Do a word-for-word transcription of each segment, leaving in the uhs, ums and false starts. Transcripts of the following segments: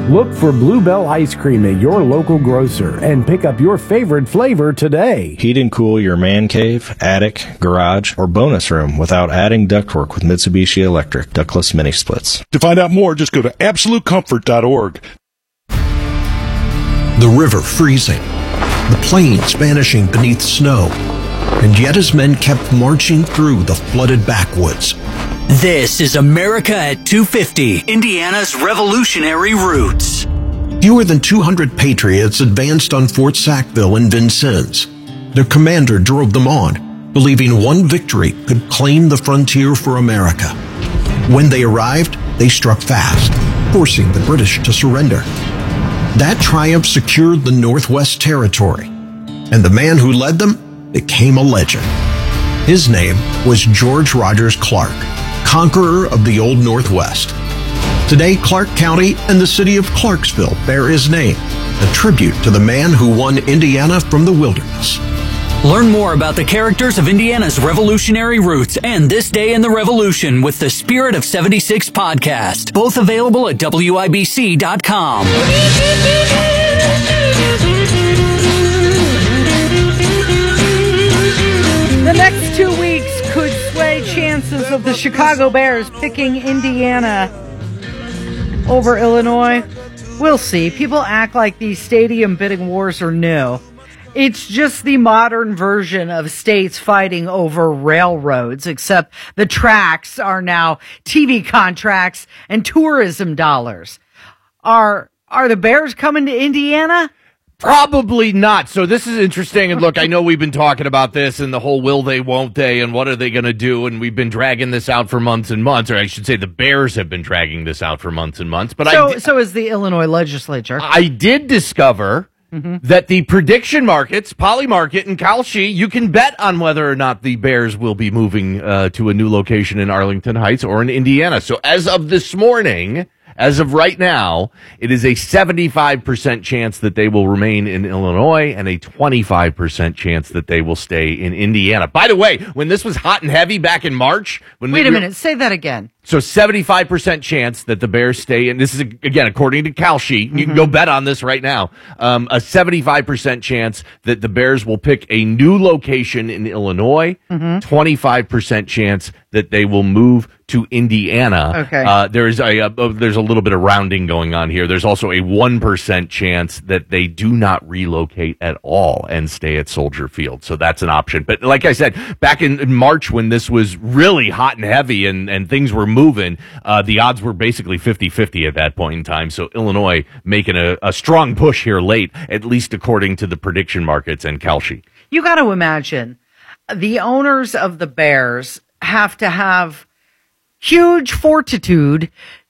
Look for Bluebell Ice Cream at your local grocer and pick up your favorite flavor today. Heat and cool your man cave, attic, garage, or bonus room without adding ductwork with Mitsubishi Electric ductless mini splits. To find out more, just go to absolute comfort dot org. The river freezing, the plains vanishing beneath snow, and yet his men kept marching through the flooded backwoods. This is America at two fifty, Indiana's revolutionary roots. Fewer than two hundred patriots advanced on Fort Sackville and Vincennes. Their commander drove them on, believing one victory could claim the frontier for America. When they arrived, they struck fast, forcing the British to surrender. That triumph secured the Northwest Territory, and the man who led them became a legend. His name was George Rogers Clark, conqueror of the Old Northwest. Today, Clark County and the city of Clarksville bear his name, a tribute to the man who won Indiana from the wilderness. Learn more about the characters of Indiana's revolutionary roots and this day in the revolution with the Spirit of seventy-six podcast, both available at W I B C dot com. The next two weeks could sway chances of the Chicago Bears picking Indiana over Illinois. We'll see. People act like these stadium bidding wars are new. It's just the modern version of states fighting over railroads, except the tracks are now T V contracts and tourism dollars. Are are the Bears coming to Indiana? Probably not. So this is interesting. And look, I know we've been talking about this and the whole will they, won't they, and what are they going to do? And we've been dragging this out for months and months, or I should say the Bears have been dragging this out for months and months. But so, I, so is the Illinois legislature. I did discover mm-hmm. that the prediction markets, Polymarket and Kalshi, you can bet on whether or not the Bears will be moving uh, to a new location in Arlington Heights or in Indiana. So as of this morning, as of right now, it is a seventy-five percent chance that they will remain in Illinois and a twenty-five percent chance that they will stay in Indiana. By the way, when this was hot and heavy back in March... when Wait we a were, minute, say that again. So seventy-five percent chance that the Bears stay, and this is, again, according to Kalshi, mm-hmm. you can go bet on this right now, um, a seventy-five percent chance that the Bears will pick a new location in Illinois, mm-hmm. twenty-five percent chance that they will move to Indiana. Okay. Uh, there is a, a there's a little bit of rounding going on here. There's also a one percent chance that they do not relocate at all and stay at Soldier Field. So that's an option. But like I said, back in, in March when this was really hot and heavy and, and things were moving, uh, the odds were basically fifty-fifty at that point in time. So Illinois making a, a strong push here late, at least according to the prediction markets and Kalshi. You got to imagine the owners of the Bears have to have huge fortitude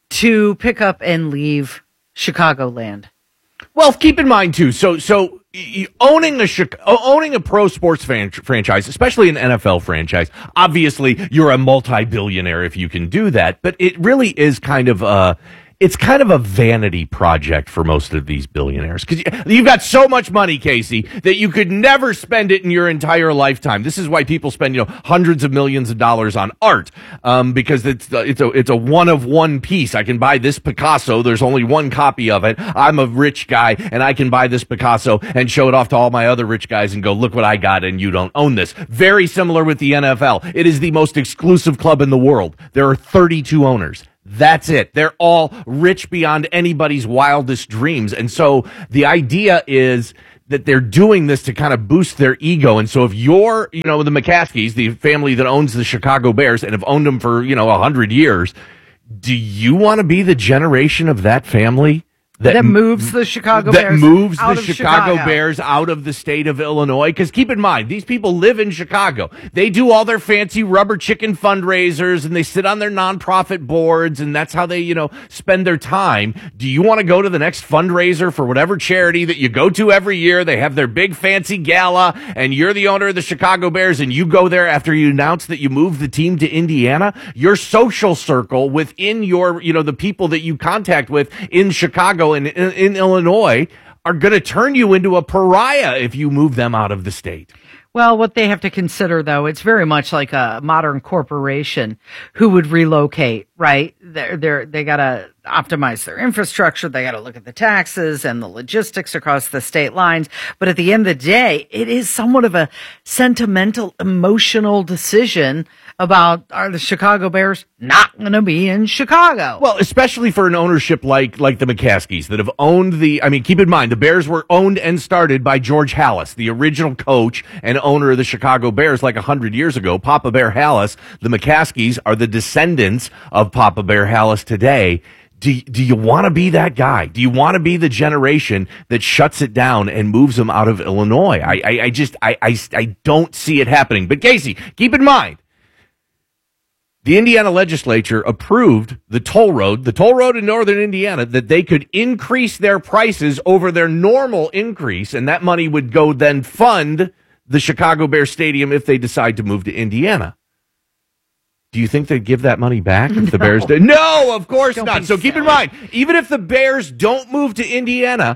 to pick up and leave Chicagoland. Well, keep in mind too. So, so owning a owning a pro sports fan, franchise, especially an N F L franchise, obviously you're a multi-billionaire if you can do that. But it really is kind of a it's kind of a vanity project for most of these billionaires because you've got so much money, Casey, that you could never spend it in your entire lifetime. This is why people spend, you know, hundreds of millions of dollars on art, um, because it's it's a it's a one of one piece. I can buy this Picasso. There's only one copy of it. I'm a rich guy, and I can buy this Picasso and show it off to all my other rich guys and go, look what I got, and you don't own this. Very similar with the N F L. It is the most exclusive club in the world. There are thirty-two owners. That's it. They're all rich beyond anybody's wildest dreams. And so the idea is that they're doing this to kind of boost their ego. And so if you're, you know, the McCaskies, the family that owns the Chicago Bears and have owned them for, you know, a hundred years, do you want to be the generation of that family That, that moves the Chicago that Bears moves out the of Chicago Chicago. Bears out of the state of Illinois? Because keep in mind, these people live in Chicago. They do all their fancy rubber chicken fundraisers, and they sit on their nonprofit boards, and that's how they, you know, spend their time. Do you want to go to the next fundraiser for whatever charity that you go to every year? They have their big fancy gala, and you're the owner of the Chicago Bears, and you go there after you announce that you moved the team to Indiana? Your social circle within your, you know, the people that you contact with in Chicago and in, in Illinois are going to turn you into a pariah if you move them out of the state. Well, what they have to consider, though, it's very much like a modern corporation who would relocate, right? They're, they're, they got to optimize their infrastructure. They got to look at the taxes and the logistics across the state lines. But at the end of the day, it is somewhat of a sentimental, emotional decision about, are the Chicago Bears not going to be in Chicago? Well, especially for an ownership like like the McCaskies that have owned the, I mean, keep in mind, the Bears were owned and started by George Halas, the original coach and owner of the Chicago Bears like one hundred years ago, Papa Bear Halas. The McCaskies are the descendants of Papa Bear Halas today. Do, do you want to be that guy? Do you want to be the generation that shuts it down and moves them out of Illinois? I, I, I just, I, I, I don't see it happening. But Casey, keep in mind, the Indiana legislature approved the toll road, the toll road in northern Indiana, that they could increase their prices over their normal increase, and that money would go then fund the Chicago Bears Stadium if they decide to move to Indiana. Do you think they'd give that money back if the No. Bears did? No, of course Don't not. be So keep in silly. mind, even if the Bears don't move to Indiana,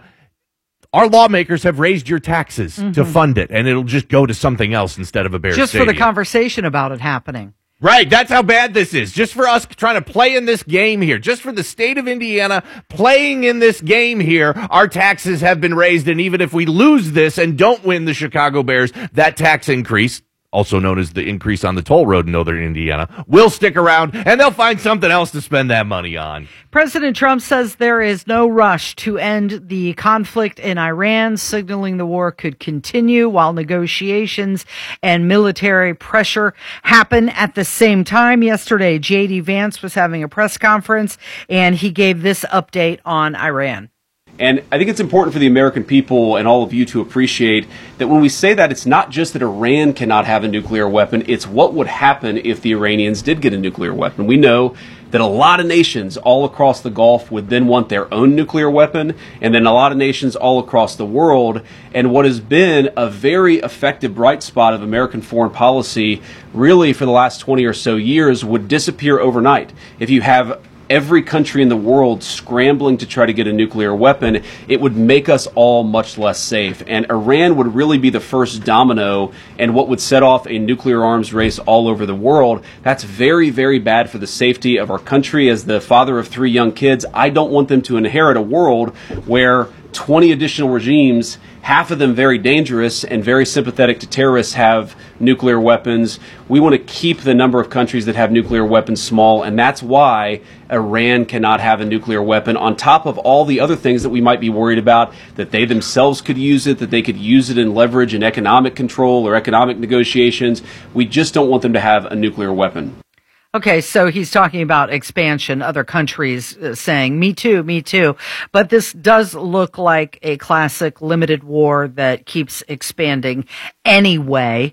our lawmakers have raised your taxes to fund it, and it'll just go to something else instead of a Bears Just Stadium. for the conversation about it happening. Right, that's how bad this is. Just for us trying to play in this game here, just for the state of Indiana playing in this game here, our taxes have been raised, and even if we lose this and don't win the Chicago Bears, that tax increase, also known as the increase on the toll road in northern Indiana, will stick around, and they'll find something else to spend that money on. President Trump says there is no rush to end the conflict in Iran, signaling the war could continue while negotiations and military pressure happen at the same time. Yesterday, J D Vance was having a press conference, and he gave this update on Iran. And I think it's important for the American people and all of you to appreciate that when we say that, it's not just that Iran cannot have a nuclear weapon, it's what would happen if the Iranians did get a nuclear weapon. We know that a lot of nations all across the Gulf would then want their own nuclear weapon, and then a lot of nations all across the world. And what has been a very effective bright spot of American foreign policy really for the last twenty or so years would disappear overnight. If you have every country in the world scrambling to try to get a nuclear weapon, it would make us all much less safe. And Iran would really be the first domino and what would set off a nuclear arms race all over the world. That's very, very bad for the safety of our country. As the father of three young kids, I don't want them to inherit a world where twenty additional regimes, half of them very dangerous and very sympathetic to terrorists, have nuclear weapons. We want to keep the number of countries that have nuclear weapons small, and that's why Iran cannot have a nuclear weapon, on top of all the other things that we might be worried about, that they themselves could use it, that they could use it in leverage and economic control or economic negotiations. We just don't want them to have a nuclear weapon. Okay, so he's talking about expansion, other countries uh, saying, me too, me too. But this does look like a classic limited war that keeps expanding anyway.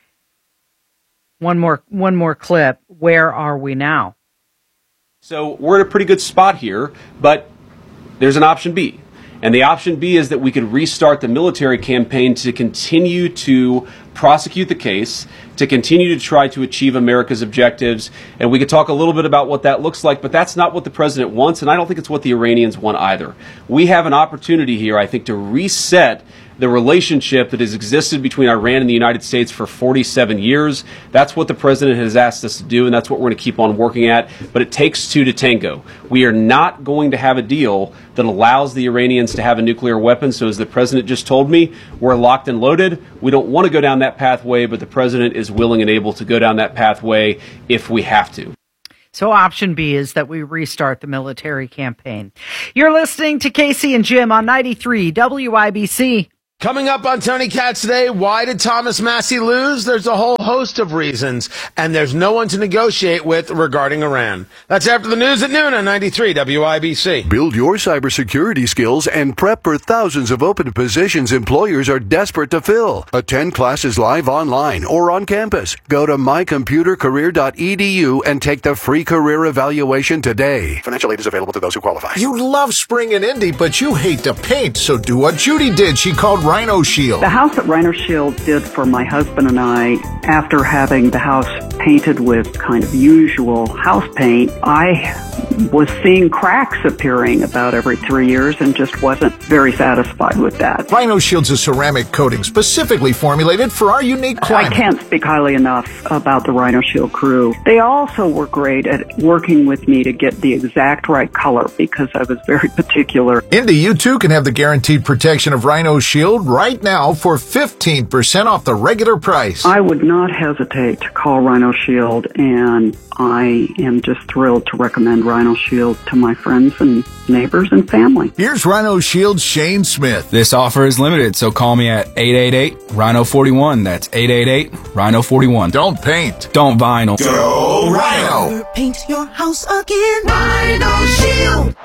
One more, one more clip. Where are we now? So we're in a pretty good spot here, but there's an option B. And the option B is that we could restart the military campaign to continue to prosecute the case, to continue to try to achieve America's objectives. And we could talk a little bit about what that looks like, but that's not what the president wants, and I don't think it's what the Iranians want either. We have an opportunity here, I think, to reset the relationship that has existed between Iran and the United States for forty-seven years. That's what the president has asked us to do, and that's what we're going to keep on working at. But it takes two to tango. We are not going to have a deal that allows the Iranians to have a nuclear weapon. So as the president just told me, we're locked and loaded. We don't want to go down that pathway, but the president is willing and able to go down that pathway if we have to. So option B is that we restart the military campaign. You're listening to Casey and Jim on ninety-three W I B C. Coming up on Tony Katz today, why did Thomas Massie lose? There's a whole host of reasons, and there's no one to negotiate with regarding Iran. That's after the news at noon on ninety-three W I B C. Build your cybersecurity skills and prep for thousands of open positions employers are desperate to fill. Attend classes live online or on campus. Go to my computer career dot e d u and take the free career evaluation today. Financial aid is available to those who qualify. You love spring and Indy, but you hate to paint, so do what Judy did. She called Rhino Shield. The house that Rhino Shield did for my husband and I, after having the house painted with kind of usual house paint, I was seeing cracks appearing about every three years and just wasn't very satisfied with that. Rhino Shield's a ceramic coating specifically formulated for our unique climate. I can't speak highly enough about the Rhino Shield crew. They also were great at working with me to get the exact right color because I was very particular. Indy, you too can have the guaranteed protection of Rhino Shield right now for fifteen percent off the regular price. I would not hesitate to call Rhino Shield, and I am just thrilled to recommend Rhino Shield to my friends and neighbors and family. Here's Rhino Shield's Shane Smith. This offer is limited, so call me at eight eight eight, Rhino forty-one. That's eight eight eight, Rhino forty-one. Don't paint. Don't vinyl. Go Rhino. Paint your house again. Rhino Shield.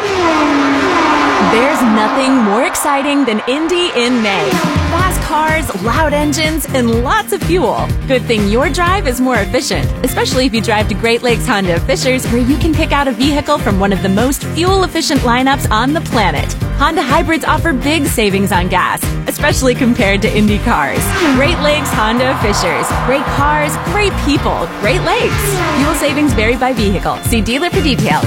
There's nothing more exciting than Indy in May. Fast cars, loud engines, and lots of fuel. Good thing your drive is more efficient, especially if you drive to Great Lakes Honda of Fishers, where you can pick out a vehicle from one of the most fuel-efficient lineups on the planet. Honda hybrids offer big savings on gas, especially compared to Indy cars. Great Lakes Honda of Fishers. Great cars, great people, Great Lakes. Fuel savings vary by vehicle. See dealer for details.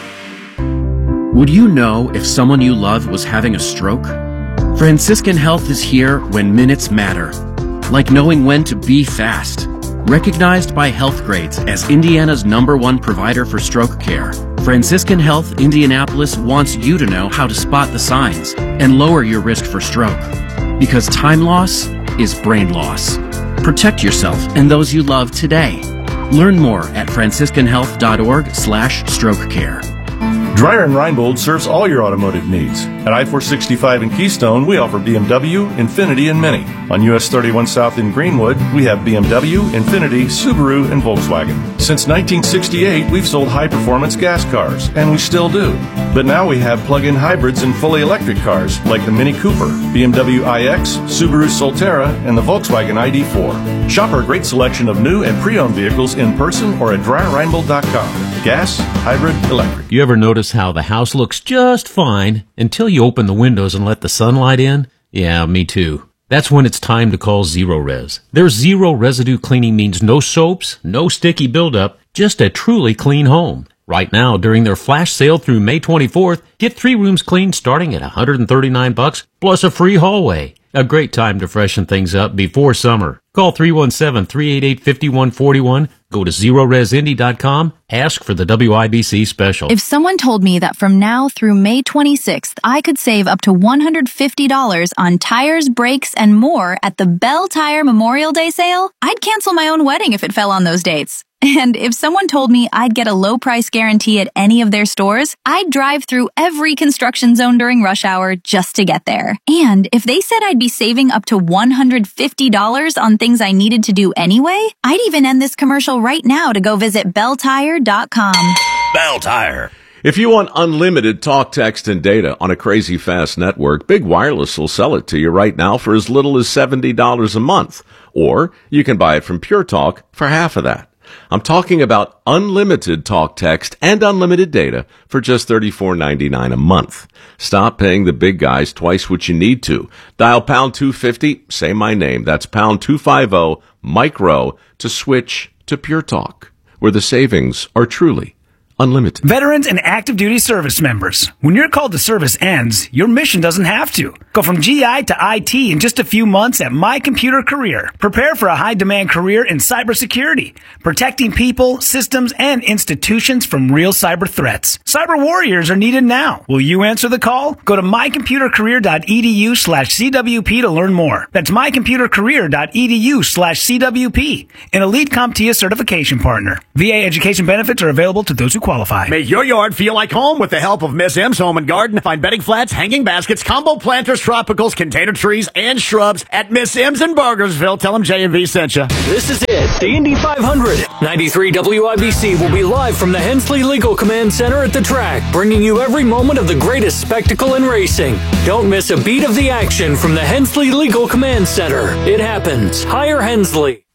Would you know if someone you love was having a stroke? Franciscan Health is here when minutes matter. Like knowing when to be fast. Recognized by Health Grades as Indiana's number one provider for stroke care, Franciscan Health Indianapolis wants you to know how to spot the signs and lower your risk for stroke. Because time loss is brain loss. Protect yourself and those you love today. Learn more at franciscan health dot org slash stroke care. Dreyer and Reinbold serves all your automotive needs. At I four sixty-five in Keystone, we offer B M W, Infiniti, and Mini. On U S thirty-one South in Greenwood, we have B M W, Infiniti, Subaru, and Volkswagen. Since nineteen sixty-eight, we've sold high-performance gas cars, and we still do. But now we have plug-in hybrids and fully electric cars like the Mini Cooper, B M W i X, Subaru Solterra, and the Volkswagen I D four. Shop our great selection of new and pre-owned vehicles in person or at Dreyer Reinbold dot com. Gas, hybrid, electric. You ever notice how the house looks just fine until you open the windows and let the sunlight in? Yeah, me too. That's when it's time to call Zero Res. Their zero residue cleaning means no soaps, no sticky buildup, just a truly clean home. Right now, during their flash sale through May twenty-fourth, get three rooms cleaned starting at one hundred thirty-nine bucks plus a free hallway. A great time to freshen things up before summer. Call three one seven, three eight eight, five one four one. Go to zero res indy dot com. Ask for the W I B C special. If someone told me that from now through May twenty-sixth, I could save up to one hundred fifty dollars on tires, brakes, and more at the Bell Tire Memorial Day sale, I'd cancel my own wedding if it fell on those dates. And if someone told me I'd get a low price guarantee at any of their stores, I'd drive through every construction zone during rush hour just to get there. And if they said I'd be saving up to one hundred fifty dollars on things I needed to do anyway, I'd even end this commercial right now to go visit bell tire dot com. Bell Tire. If you want unlimited talk, text, and data on a crazy fast network, Big Wireless will sell it to you right now for as little as seventy dollars a month. Or you can buy it from Pure Talk for half of that. I'm talking about unlimited talk, text, and unlimited data for just thirty-four ninety-nine a month. Stop paying the big guys twice what you need to. Dial pound two fifty, say my name. That's pound two fifty, micro, to switch to Pure Talk, where the savings are truly unlimited. Veterans and active duty service members. When your call to service ends, your mission doesn't have to. Go from G I to I T in just a few months at My Computer Career. Prepare for a high-demand career in cybersecurity, protecting people, systems, and institutions from real cyber threats. Cyber warriors are needed now. Will you answer the call? Go to my computer career dot e d u slash c w p to learn more. That's my computer career dot e d u slash c w p, an Elite CompTIA certification partner. V A education benefits are available to those who qualify. Make your yard feel like home with the help of Miss M's Home and Garden. Find bedding flats, hanging baskets, combo planters, tropicals, container trees, and shrubs at Miss M's in Burgersville. Tell them J and V sent you. This is it, the Indy five hundred. ninety-three W I B C will be live from the Hensley Legal Command Center at the track, bringing you every moment of the greatest spectacle in racing. Don't miss a beat of the action from the Hensley Legal Command Center. It happens. Hire Hensley.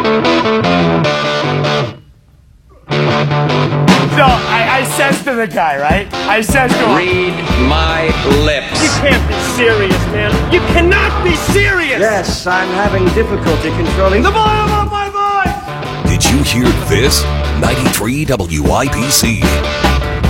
So I, I says to the guy, right? I says to him, read my lips. You can't be serious, man. You cannot be serious. Yes, I'm having difficulty controlling the volume of my voice. Did you hear this? ninety-three W I B C.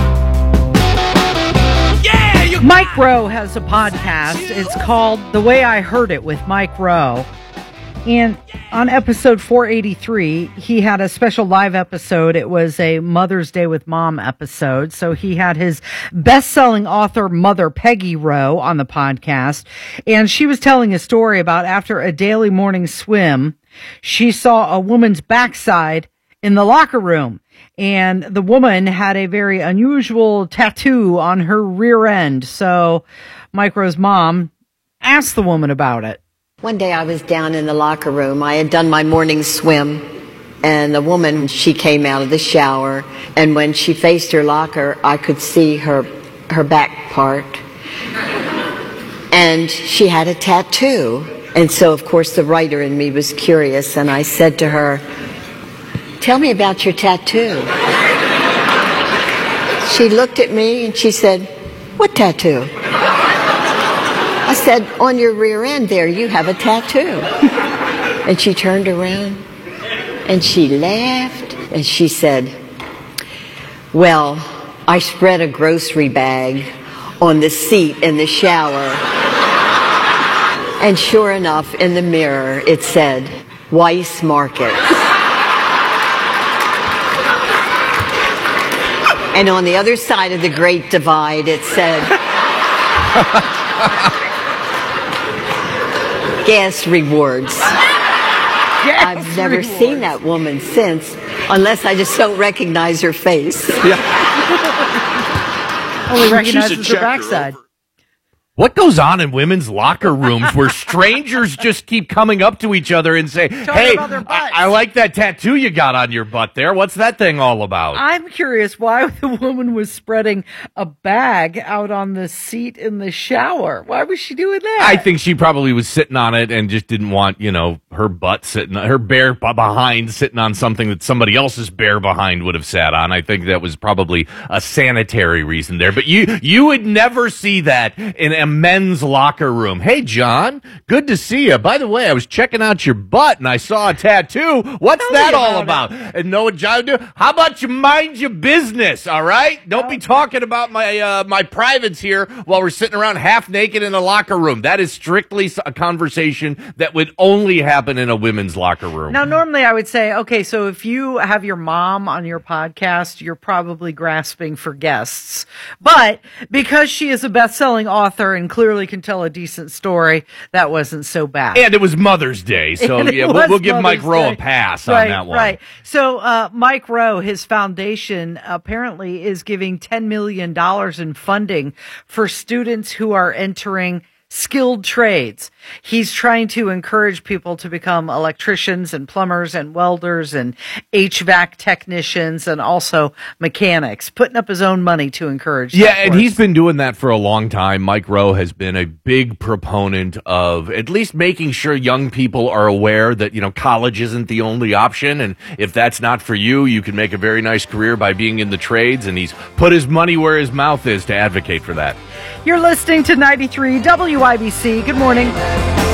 Mike Rowe has a podcast. It's called The Way I Heard It with Mike Rowe. And on episode four eighty-three, he had a special live episode. It was a Mother's Day with Mom episode. So he had his best-selling author, Mother Peggy Rowe, on the podcast. And she was telling a story about after a daily morning swim, she saw a woman's backside in the locker room. And the woman had a very unusual tattoo on her rear end. So Mike Rowe's mom asked the woman about it. One day I was down in the locker room. I had done my morning swim, and the woman, she came out of the shower, and when she faced her locker, I could see her her back part. And she had a tattoo. And so, of course, the writer in me was curious, and I said to her, "Tell me about your tattoo." She looked at me and she said, "What tattoo?" I said, "On your rear end there, you have a tattoo." And she turned around and she laughed and she said, "Well, I spread a grocery bag on the seat in the shower. And sure enough, in the mirror, it said, Weiss Market. And on the other side of the Great Divide, it said, Gas Rewards." Gas I've never rewards. seen that woman since, unless I just don't recognize her face. Only recognizes her backside. What goes on in women's locker rooms where strangers just keep coming up to each other and say, "Hey, I, I like that tattoo you got on your butt there. What's that thing all about?" I'm curious why the woman was spreading a bag out on the seat in the shower. Why was she doing that? I think she probably was sitting on it and just didn't want, you know, her butt sitting, her bare behind sitting on something that somebody else's bare behind would have sat on. I think that was probably a sanitary reason there. But you, you would never see that in a men's locker room. "Hey, John, good to see you. By the way, I was checking out your butt and I saw a tattoo. What's Tell that me all about about?" And know what John do? "How about you mind your business, all right? Don't be talking about my uh, my privates here while we're sitting around half naked in a locker room." That is strictly a conversation that would only happen in a women's locker room. Now, normally I would say, okay, so if you have your mom on your podcast, you're probably grasping for guests. But because she is a best-selling author and clearly can tell a decent story, that wasn't so bad. And it was Mother's Day, so And it yeah, we'll, was we'll give Mike Mother's Rowe Day. a pass right, on that one. Right. So uh, Mike Rowe, his foundation apparently is giving ten million dollars in funding for students who are entering skilled trades. He's trying to encourage people to become electricians and plumbers and welders and H V A C technicians and also mechanics, putting up his own money to encourage. Yeah, that and course. he's been doing that for a long time. Mike Rowe has been a big proponent of at least making sure young people are aware that, you know, college isn't the only option. And if that's not for you, you can make a very nice career by being in the trades. And he's put his money where his mouth is to advocate for that. You're listening to ninety-three W I B C. Good morning.